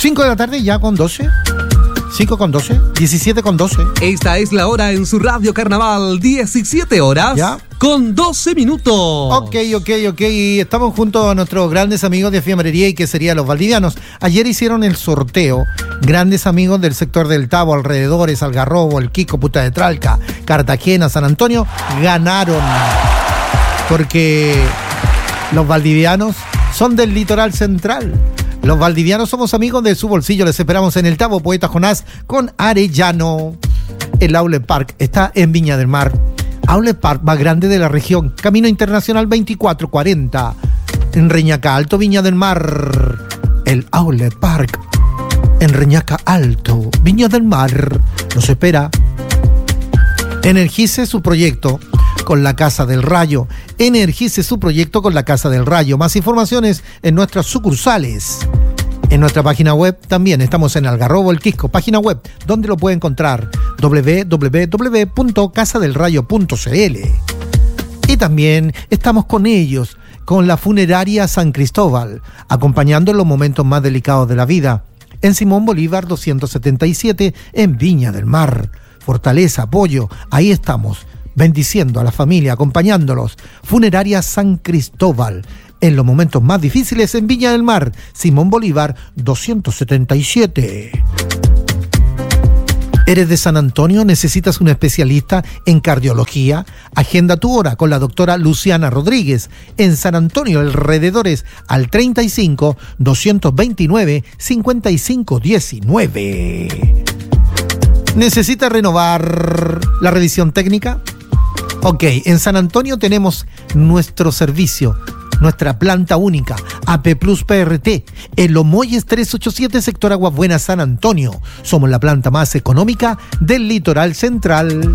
5 de la tarde ya con 12. 5 con 12, 17 con 12. Esta es la hora en su Radio Carnaval, 17 horas ¿ya? Con 12 minutos. Ok. Estamos junto a nuestros grandes amigos de Fiambrería y Quesería Los Valdivianos. Ayer hicieron el sorteo. Grandes amigos del sector del Tabo, alrededores, Algarrobo, El Quico, Punta de Tralca, Cartagena, San Antonio. Ganaron. Porque los valdivianos son del litoral central. Los valdivianos somos amigos de su bolsillo. Les esperamos en el Tabo Poeta Jonás con Arellano. El Outlet Park está en Viña del Mar. Outlet Park más grande de la región. Camino Internacional 2440. En Reñaca Alto, Viña del Mar. El Outlet Park. En Reñaca Alto, Viña del Mar. Nos espera. Energice su proyecto con la Casa del Rayo. Energice su proyecto con la Casa del Rayo. Más informaciones en nuestras sucursales. En nuestra página web también estamos en Algarrobo, El Quisco, página web donde lo puede encontrar www.casadelrayo.cl. Y también estamos con ellos, con la funeraria San Cristóbal, acompañando en los momentos más delicados de la vida. En Simón Bolívar 277, en Viña del Mar. Fortaleza, apoyo, ahí estamos, bendiciendo a la familia, acompañándolos. Funeraria San Cristóbal, en los momentos más difíciles en Viña del Mar. Simón Bolívar 277. ¿Eres de San Antonio? ¿Necesitas un especialista en cardiología? Agenda tu hora con la doctora Luciana Rodríguez en San Antonio, alrededores al 35 229 5519. ¿Necesita renovar la revisión técnica? Ok, en San Antonio tenemos nuestro servicio, nuestra planta única, AP Plus PRT, en Los Muelles 387, sector Aguas Buenas, San Antonio. Somos la planta más económica del litoral central.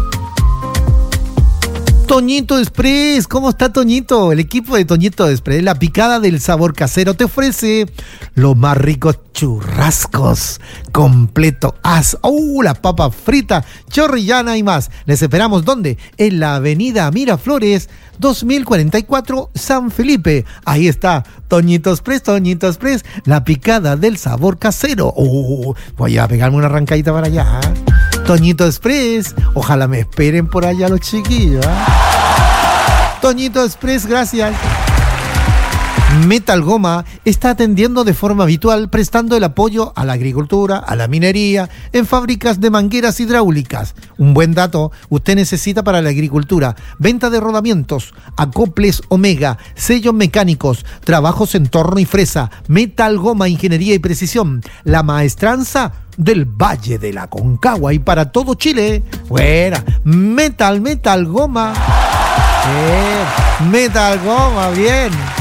Toñito Express, ¿cómo está Toñito? El equipo de Toñito Express, la picada del sabor casero, te ofrece los más ricos churrascos, completo as, las papas fritas, chorrillana y más. Les esperamos, ¿dónde? En la avenida Miraflores 2044, San Felipe. Ahí está Toñito Express, la picada del sabor casero. Voy a pegarme una arrancadita para allá. Toñito Express, ojalá me esperen por allá los chiquillos. Toñito Express, gracias. Metal Goma está atendiendo de forma habitual, prestando el apoyo a la agricultura, a la minería, en fábricas de mangueras hidráulicas. Un buen dato usted necesita para la agricultura: venta de rodamientos, acoples Omega, sellos mecánicos, trabajos en torno y fresa. Metal Goma, ingeniería y precisión, la maestranza del Valle de la Aconcagua y para todo Chile. Buena, Metal Goma. Metal Goma, bien.